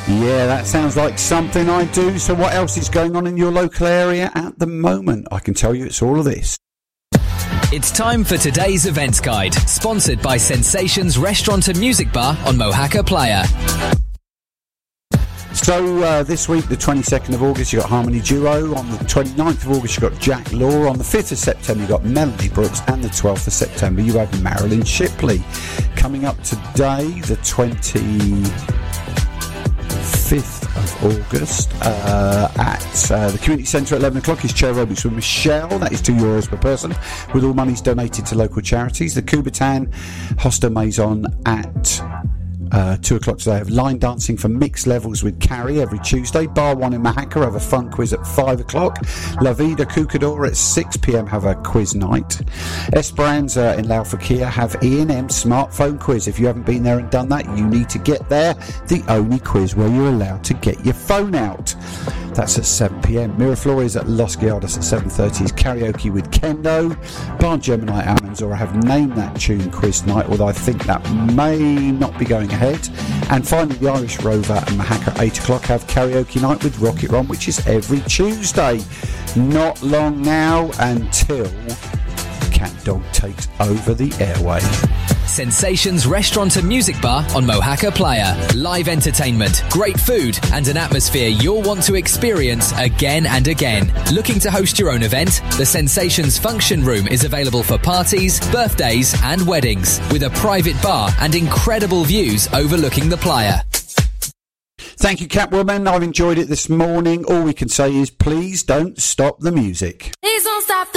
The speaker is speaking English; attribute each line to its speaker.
Speaker 1: Yeah, that sounds like something I do. So what else is going on in your local area at the moment? I can tell you it's all of this.
Speaker 2: It's time for today's events guide, sponsored by Sensations Restaurant and Music Bar on Mohaca Playa.
Speaker 1: So this week, the 22nd of August, you got Harmony Duo. On the 29th of August, you got Jack Law. On the 5th of September, you got Melanie Brooks. And the 12th of September, you have Marilyn Shipley. Coming up today, the 25th of August, at the Community Centre at 11 o'clock is Chair Aerobics with Michelle. That is €2 per person, with all monies donated to local charities. The Kubertan Hosta Maison at 2 o'clock today have line dancing for mixed levels with Carrie every Tuesday. Bar 1 in Mohaca have a fun quiz at 5 o'clock. La Vida Cucador at 6 p.m. have a quiz night. Esperanza in Laufakir have E&M smartphone quiz. If you haven't been there and done that, you need to get there. The only quiz where you're allowed to get your phone out. That's at 7 p.m. Miraflores at Los Guiadas at 7:30 is karaoke with Kendo. Bar Gemini Almanzora have named that tune quiz night, although I think that may not be going ahead. And finally, the Irish Rover and Mohaca at 8 o'clock have karaoke night with Rocket Ron, which is every Tuesday. Not long now until Cat Dog takes over the airway.
Speaker 2: Sensations Restaurant and Music Bar on Mohaca Playa. Live entertainment, great food, and an atmosphere you'll want to experience again and again. Looking to host your own event? The Sensations Function Room is available for parties, birthdays, and weddings, with a private bar and incredible views overlooking the playa.
Speaker 1: Thank you, Catwoman. I've enjoyed it this morning. All we can say is please don't stop the music.
Speaker 3: Please don't stop the